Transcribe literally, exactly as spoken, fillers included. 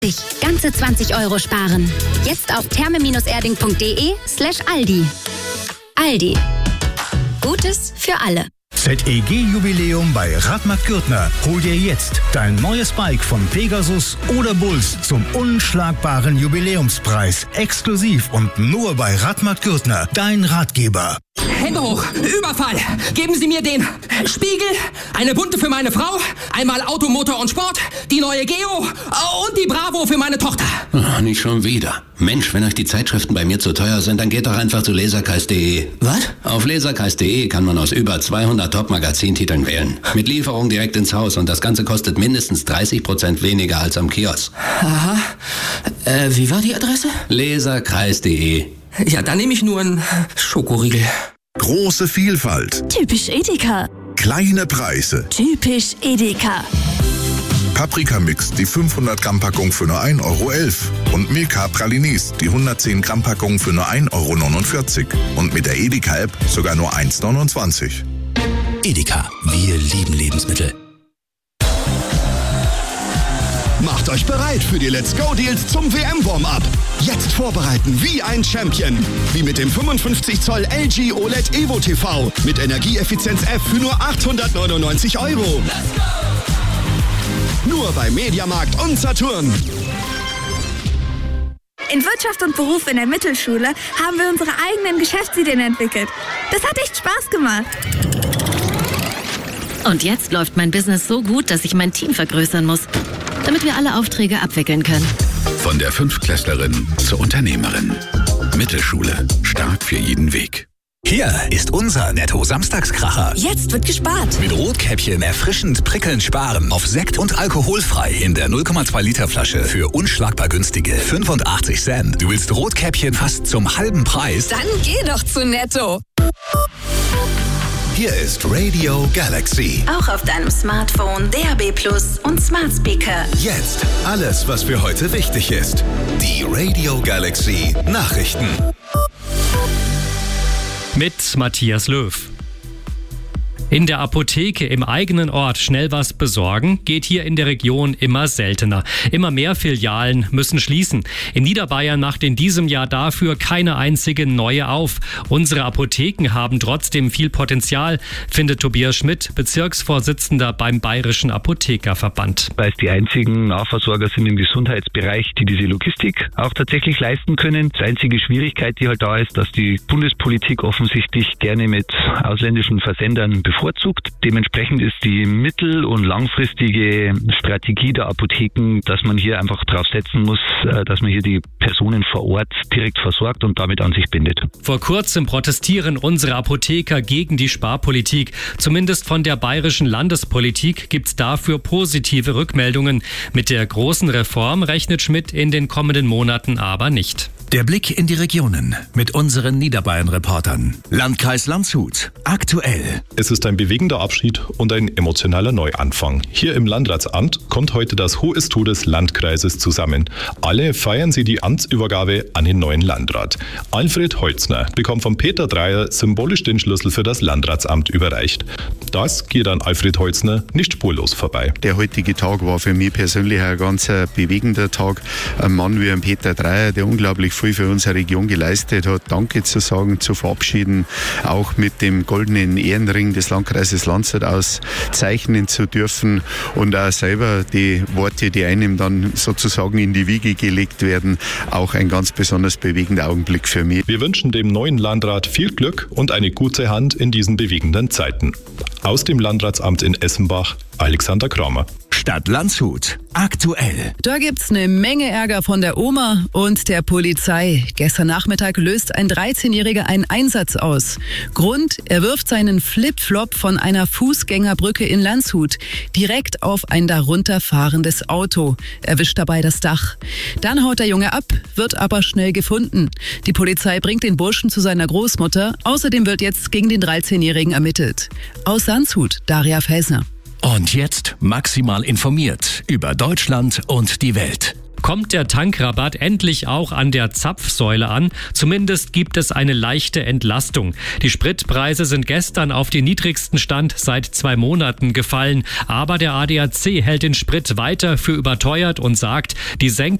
Ganze zwanzig Euro sparen. Jetzt auf therme-erding.de slash Aldi. Aldi. Gutes für alle. Z E G-Jubiläum bei Radmatt Gürtner. Hol dir jetzt dein neues Bike von Pegasus oder Bulls zum unschlagbaren Jubiläumspreis. Exklusiv und nur bei Radmatt Gürtner. Dein Ratgeber. Hände hoch! Überfall! Geben Sie mir den Spiegel, eine bunte für meine Frau, einmal Auto, Motor und Sport, die neue Geo und die Bravo für meine Tochter. Oh, nicht schon wieder. Mensch, wenn euch die Zeitschriften bei mir zu teuer sind, dann geht doch einfach zu leserkreis punkt de. Was? Auf leserkreis punkt de kann man aus über zweihundert Top-Magazintiteln wählen. Mit Lieferung direkt ins Haus und das Ganze kostet mindestens dreißig Prozent weniger als am Kiosk. Aha. Äh, wie war die Adresse? leserkreis punkt de. Ja, dann nehme ich nur einen Schokoriegel. Große Vielfalt. Typisch Edeka. Kleine Preise. Typisch Edeka. Paprika-Mix, die fünfhundert Gramm Packung für nur ein Euro elf. Und Milka Pralinis, die hundertzehn Gramm Packung für nur ein Euro neunundvierzig. Und mit der Edeka-App sogar nur eins neunundzwanzig. Edeka, wir lieben Lebensmittel. Macht euch bereit für die Let's Go Deals zum W M-Warm-Up. Jetzt vorbereiten wie ein Champion. Wie mit dem fünfundfünfzig Zoll L G O L E D Evo T V mit Energieeffizienz F für nur achthundertneunundneunzig Euro. Nur bei Mediamarkt und Saturn. In Wirtschaft und Beruf in der Mittelschule haben wir unsere eigenen Geschäftsideen entwickelt. Das hat echt Spaß gemacht. Und jetzt läuft mein Business so gut, dass ich mein Team vergrößern muss, damit wir alle Aufträge abwickeln können. Von der Fünftklässlerin zur Unternehmerin. Mittelschule. Stark für jeden Weg. Hier ist unser Netto-Samstagskracher. Jetzt wird gespart. Mit Rotkäppchen erfrischend prickelnd sparen. Auf Sekt und alkoholfrei in der null Komma zwei Liter Flasche für unschlagbar günstige fünfundachtzig Cent. Du willst Rotkäppchen fast zum halben Preis? Dann geh doch zu Netto. Hier ist Radio Galaxy. Auch auf deinem Smartphone, D A B Plus und Smart Speaker. Jetzt alles, was für heute wichtig ist. Die Radio Galaxy Nachrichten. Mit Matthias Löw. In der Apotheke im eigenen Ort schnell was besorgen, geht hier in der Region immer seltener. Immer mehr Filialen müssen schließen. In Niederbayern macht in diesem Jahr dafür keine einzige neue auf. Unsere Apotheken haben trotzdem viel Potenzial, findet Tobias Schmidt, Bezirksvorsitzender beim Bayerischen Apothekerverband. Weil es die einzigen Nahversorger sind im Gesundheitsbereich, die diese Logistik auch tatsächlich leisten können. Die einzige Schwierigkeit, die halt da ist, dass die Bundespolitik offensichtlich gerne mit ausländischen Versendern bevorzugt. Dementsprechend ist die mittel- und langfristige Strategie der Apotheken, dass man hier einfach drauf setzen muss, dass man hier die Personen vor Ort direkt versorgt und damit an sich bindet. Vor kurzem protestieren unsere Apotheker gegen die Sparpolitik. Zumindest von der bayerischen Landespolitik gibt es dafür positive Rückmeldungen. Mit der großen Reform rechnet Schmidt in den kommenden Monaten aber nicht. Der Blick in die Regionen mit unseren Niederbayern-Reportern. Landkreis Landshut. Aktuell. Es ist ein bewegender Abschied und ein emotionaler Neuanfang. Hier im Landratsamt kommt heute das Hohestool des Landkreises zusammen. Alle feiern sie die Amtsübergabe an den neuen Landrat. Alfred Holzner bekommt von Peter Dreyer symbolisch den Schlüssel für das Landratsamt überreicht. Das geht an Alfred Holzner nicht spurlos vorbei. Der heutige Tag war für mich persönlich ein ganz bewegender Tag. Ein Mann wie ein Peter Dreyer, der unglaublich viel für unsere Region geleistet hat, Danke zu sagen, zu verabschieden, auch mit dem goldenen Ehrenring des Landkreises Landshut auszeichnen zu dürfen und auch selber die Worte, die einem dann sozusagen in die Wiege gelegt werden, auch ein ganz besonders bewegender Augenblick für mich. Wir wünschen dem neuen Landrat viel Glück und eine gute Hand in diesen bewegenden Zeiten. Aus dem Landratsamt in Essenbach, Alexander Kramer. Stadt Landshut. Aktuell. Da gibt's eine Menge Ärger von der Oma und der Polizei. Gestern Nachmittag löst ein dreizehnjähriger einen Einsatz aus. Grund, er wirft seinen Flip-Flop von einer Fußgängerbrücke in Landshut direkt auf ein darunter fahrendes Auto. Erwischt dabei das Dach. Dann haut der Junge ab, wird aber schnell gefunden. Die Polizei bringt den Burschen zu seiner Großmutter. Außerdem wird jetzt gegen den dreizehnjährigen ermittelt. Aus Landshut, Daria Felsner. Und jetzt maximal informiert über Deutschland und die Welt. Kommt der Tankrabatt endlich auch an der Zapfsäule an? Zumindest gibt es eine leichte Entlastung. Die Spritpreise sind gestern auf den niedrigsten Stand seit zwei Monaten gefallen. Aber der A D A C hält den Sprit weiter für überteuert und sagt, die Senkung